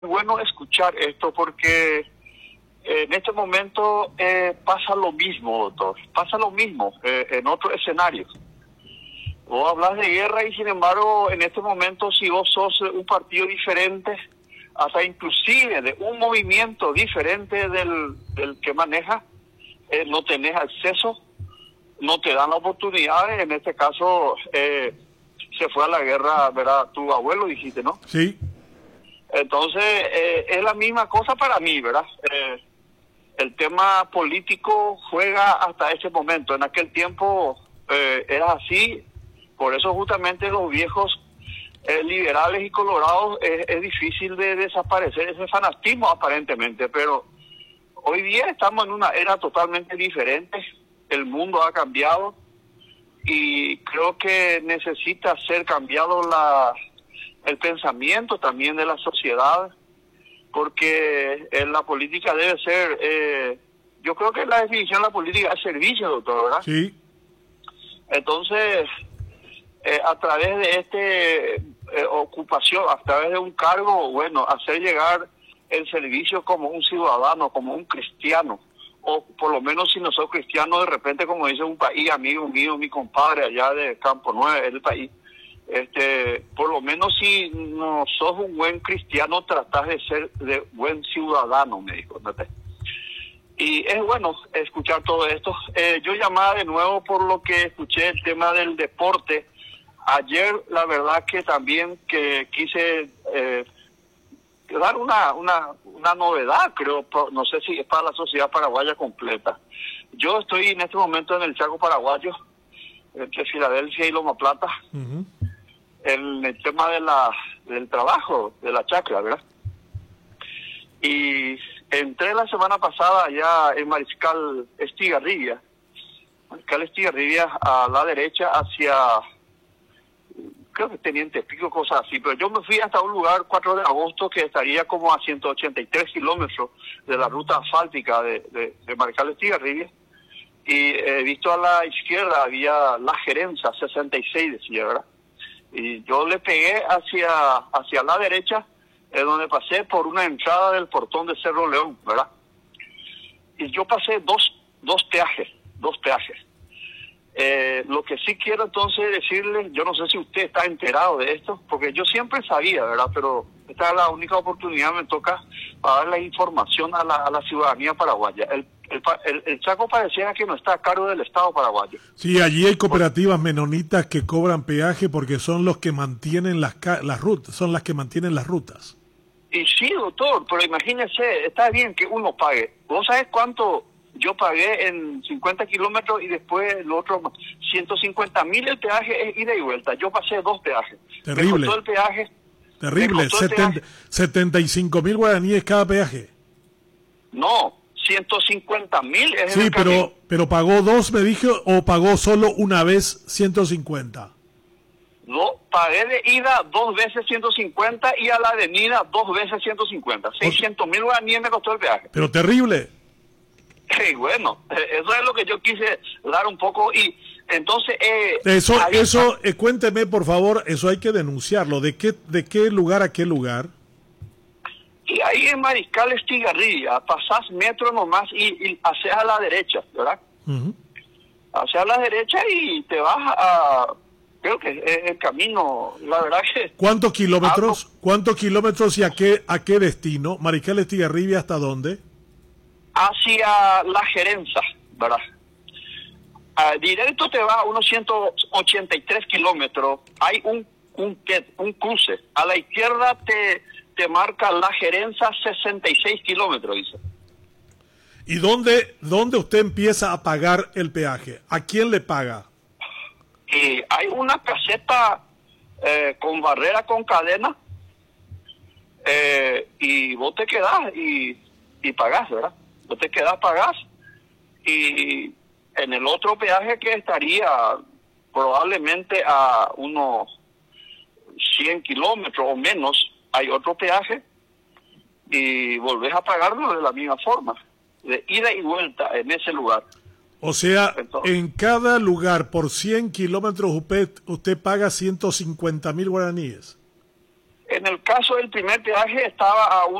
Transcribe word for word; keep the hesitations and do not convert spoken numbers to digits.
Bueno escuchar esto porque eh, en este momento eh, pasa lo mismo, doctor, pasa lo mismo eh, en otros escenarios. Vos hablas de guerra y sin embargo en este momento si vos sos un partido diferente, hasta inclusive de un movimiento diferente del, del que maneja, eh, no tenés acceso, no te dan la oportunidad. En este caso eh, se fue a la guerra, ¿verdad? Tu abuelo dijiste, ¿no? Sí. Entonces, eh, es la misma cosa para mí, ¿verdad? Eh, el tema político juega hasta ese momento. En aquel tiempo eh, era así, por eso justamente los viejos eh, liberales y colorados eh, es difícil de desaparecer ese fanatismo aparentemente, pero hoy día estamos en una era totalmente diferente, el mundo ha cambiado y creo que necesita ser cambiado la... el pensamiento también de la sociedad, porque en la política debe ser, eh, yo creo que la definición de la política es servicio, doctor, ¿verdad? Sí. Entonces, eh, a través de este eh, ocupación, a través de un cargo, bueno, hacer llegar el servicio como un ciudadano, como un cristiano, o por lo menos si no soy cristiano, de repente, como dice un país amigo mío, mi compadre allá de Campo Nueve, el país, Este, por lo menos si no sos un buen cristiano, tratás de ser de buen ciudadano, me dijo. Y es bueno escuchar todo esto. Eh, yo llamaba de nuevo por lo que escuché el tema del deporte. Ayer, la verdad que también que quise eh, dar una, una, una novedad, creo, no sé si es para la sociedad paraguaya completa. Yo estoy en este momento en el Chaco paraguayo, entre Filadelfia y Loma Plata. Uh-huh. En el tema de la del trabajo, de la chacra, ¿verdad? Y entré la semana pasada allá en Mariscal Estigarribia, Mariscal Estigarribia a la derecha hacia, creo que Teniente Pico, cosas así, pero yo me fui hasta un lugar cuatro de agosto que estaría como a ciento ochenta y tres kilómetros de la ruta asfáltica de, de, de Mariscal Estigarribia, y he visto a la izquierda había La Gerenza, sesenta y seis decía, ¿verdad? Y yo le pegué hacia hacia la derecha, eh, donde pasé por una entrada del portón de Cerro León, ¿verdad? Y yo pasé dos dos peajes, dos peajes. Eh, lo que sí quiero entonces decirle, yo no sé si usted está enterado de esto, porque yo siempre sabía, ¿verdad? Pero esta es la única oportunidad me toca para dar la información a la, a la ciudadanía paraguaya. El El, el, el Chaco pareciera que no está a cargo del Estado paraguayo. Sí, allí hay cooperativas menonitas que cobran peaje porque son los que mantienen las las rutas, son las que mantienen las rutas. Y sí, doctor, pero imagínese, está bien que uno pague. ¿Vos sabés cuánto yo pagué en cincuenta kilómetros y después el otro ciento cincuenta mil el peaje es ida y vuelta? Yo pasé dos peajes. Terrible. Me costó el peaje. Terrible, setenta y cinco mil guaraníes cada peaje. No. ciento cincuenta mil es sí, el pero camino. pero pagó dos, me dijo, o pagó solo una vez ciento cincuenta. No, pagué de ida dos veces ciento cincuenta y a la venida dos veces ciento cincuenta. seiscientos mil guaraníes me costó el viaje. Pero terrible. Y bueno, eso es lo que yo quise dar un poco y entonces... Eh, eso, ahí, eso eh, cuénteme por favor, eso hay que denunciarlo. ¿De qué, de qué lugar a qué lugar? Y ahí en Mariscal Estigarribia, pasás metro nomás y, y hacia a la derecha, ¿verdad? Uh-huh. Hacia la derecha y te vas a... Creo que es el camino, la verdad que... ¿Cuántos kilómetros? Algo, ¿Cuántos kilómetros y a qué, a qué destino? Mariscal Estigarribia, ¿hasta dónde? Hacia La Gerenza, ¿verdad? Uh, directo te vas a unos ciento ochenta y tres kilómetros. Hay un, un, un cruce. A la izquierda te... te marca La Gerenza sesenta y seis kilómetros, dice. ¿Y dónde, dónde usted empieza a pagar el peaje? ¿A quién le paga? Y hay una caseta eh, con barrera con cadena eh, y vos te quedás y, y pagás, ¿verdad? Vos te quedás, pagás y en el otro peaje que estaría probablemente a unos cien kilómetros o menos, hay otro peaje y volvés a pagarlo de la misma forma, de ida y vuelta en ese lugar. O sea, entonces, en cada lugar por cien kilómetros usted, usted paga ciento cincuenta mil guaraníes. En el caso del primer peaje estaba a